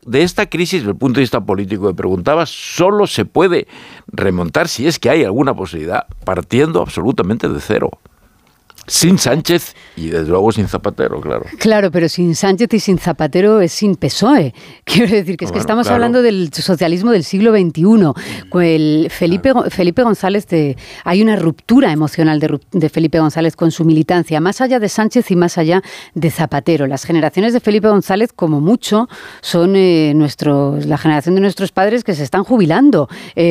de esta crisis, desde el punto de vista político que preguntabas, solo se puede remontar, si es que hay alguna posibilidad, partiendo absolutamente de cero. Sin Sánchez y desde luego sin Zapatero, claro. Claro, pero sin Sánchez y sin Zapatero es sin PSOE. Quiero decir que es que estamos hablando del socialismo del siglo XXI. Felipe González, hay una ruptura emocional de Felipe González con su militancia, más allá de Sánchez y más allá de Zapatero. Las generaciones de Felipe González, como mucho, son la generación de nuestros padres que se están jubilando.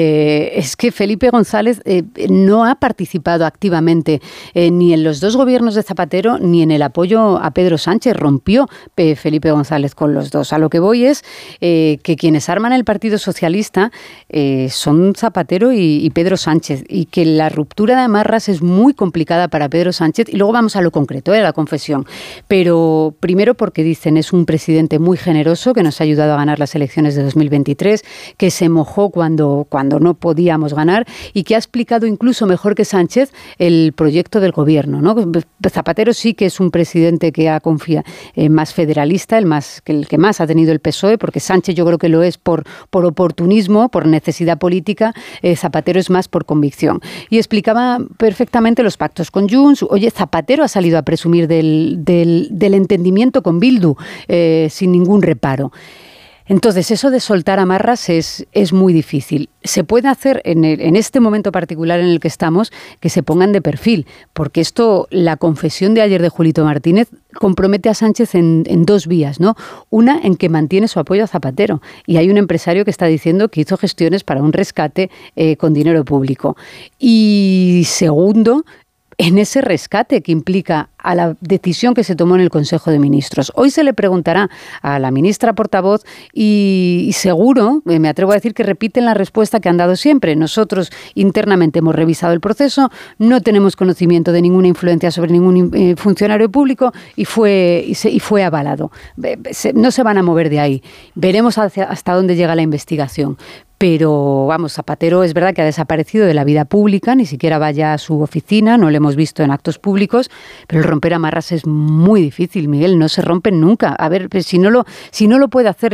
Es que Felipe González no ha participado activamente ni en los dos gobiernos de Zapatero ni en el apoyo a Pedro Sánchez. Rompió Felipe González con los dos. A lo que voy es que quienes arman el Partido Socialista son Zapatero y Pedro Sánchez, y que la ruptura de amarras es muy complicada para Pedro Sánchez. Y luego vamos a lo concreto, a la confesión. Pero primero porque dicen es un presidente muy generoso que nos ha ayudado a ganar las elecciones de 2023, que se mojó cuando no podíamos ganar y que ha explicado incluso mejor que Sánchez el proyecto del gobierno, ¿no? Zapatero sí que es un presidente que ha confiado más federalista, el que más ha tenido el PSOE, porque Sánchez yo creo que lo es por oportunismo, por necesidad política. Zapatero es más por convicción. Y explicaba perfectamente los pactos con Junts. Oye, Zapatero ha salido a presumir del entendimiento con Bildu sin ningún reparo. Entonces, eso de soltar amarras es muy difícil. Se puede hacer en este momento particular en el que estamos, que se pongan de perfil, porque la confesión de ayer de Julito Martínez compromete a Sánchez en dos vías, ¿no? Una, en que mantiene su apoyo a Zapatero, y hay un empresario que está diciendo que hizo gestiones para un rescate con dinero público. Y segundo, en ese rescate que implica a la decisión que se tomó en el Consejo de Ministros. Hoy se le preguntará a la ministra portavoz y seguro, me atrevo a decir, que repiten la respuesta que han dado siempre. Nosotros internamente hemos revisado el proceso, no tenemos conocimiento de ninguna influencia sobre ningún funcionario público y fue avalado. No se van a mover de ahí. Veremos hasta dónde llega la investigación. Pero, vamos, Zapatero es verdad que ha desaparecido de la vida pública, ni siquiera vaya a su oficina, no lo hemos visto en actos públicos, pero el romper amarras es muy difícil, Miguel, no se rompen nunca. A ver, si no lo puede hacer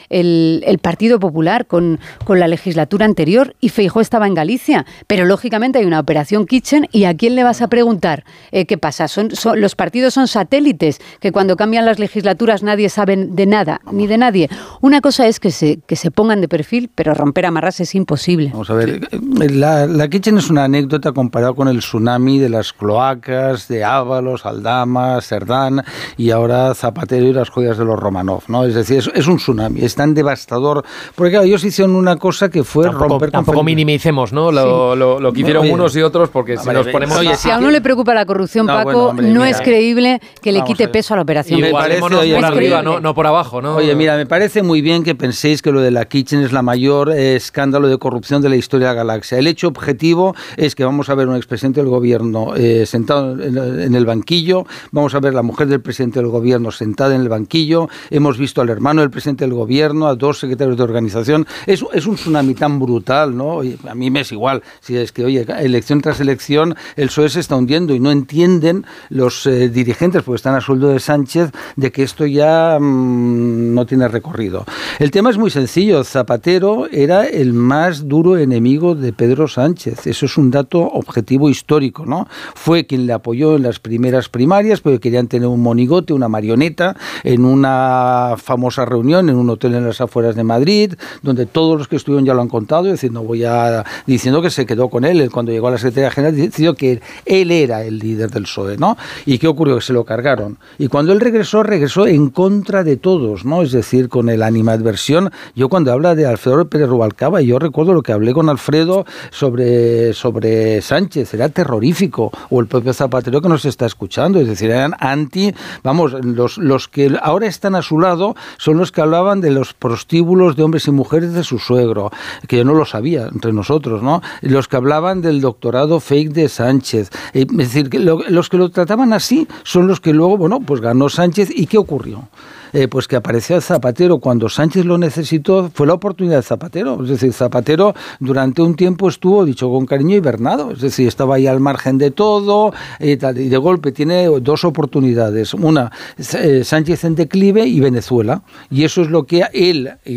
el Partido Popular con la legislatura anterior, y Feijóo estaba en Galicia, pero lógicamente hay una operación Kitchen, ¿y a quién le vas a preguntar qué pasa? Los partidos son satélites, que cuando cambian las legislaturas nadie sabe de nada, ni de nadie. Una cosa es que se pongan de perfil, pero romper amarras es imposible. Vamos a ver, la Kitchen es una anécdota comparada con el tsunami de las cloacas, de Ábalos, Aldama, Cerdán y ahora Zapatero y las joyas de los Romanov, ¿no? Es decir, es un tsunami, es tan devastador, porque claro, ellos hicieron una cosa que fue romper... Tampoco minimicemos, ¿no? Lo que hicieron unos y otros, porque si nos ponemos... Si a uno le preocupa la corrupción, Paco, no es creíble que le quite peso a la operación. Y parémonos por arriba, no por abajo, ¿no? Oye, mira, me parece muy bien que penséis que lo de la Kitchen es la mayor escándalo de corrupción de la historia de la galaxia. El hecho objetivo es que vamos a ver un expresidente del gobierno sentado en el banquillo, vamos a ver la mujer del presidente del gobierno sentada en el banquillo, hemos visto al hermano del presidente del gobierno, a dos secretarios de organización. Es un tsunami tan brutal, ¿no? Oye, a mí me es igual, si es que, oye, elección tras elección, el PSOE se está hundiendo y no entienden los dirigentes, porque están a sueldo de Sánchez, de que esto ya no tiene recorrido. El tema es muy sencillo. Zapatero era el más duro enemigo de Pedro Sánchez. Eso es un dato objetivo histórico, ¿no? Fue quien le apoyó en las primeras primarias, porque querían tener un monigote, una marioneta, en una famosa reunión en un hotel en las afueras de Madrid, donde todos los que estuvieron ya lo han contado, diciendo que se quedó con él cuando llegó a la Secretaría General, diciendo que él era el líder del PSOE, ¿no? ¿Y qué ocurrió? Que se lo cargaron. Y cuando él regresó en contra de todos, ¿no? Es decir, con el animadversión. Yo cuando habla de Alfredo Pérez Rubalcaba, yo recuerdo lo que hablé con Alfredo sobre Sánchez, era terrorífico, o el propio Zapatero que nos está escuchando, es decir, eran los que ahora están a su lado son los que hablaban de los prostíbulos de hombres y mujeres de su suegro, que yo no lo sabía entre nosotros, ¿no? Los que hablaban del doctorado fake de Sánchez, es decir, los que lo trataban así son los que luego, pues ganó Sánchez. ¿Y qué ocurrió? Pues que apareció Zapatero cuando Sánchez lo necesitó, fue la oportunidad de Zapatero. Es decir, Zapatero durante un tiempo estuvo, dicho con cariño, hibernado. Es decir, estaba ahí al margen de todo y de golpe tiene dos oportunidades. Una, Sánchez en declive y Venezuela. Y eso es lo que él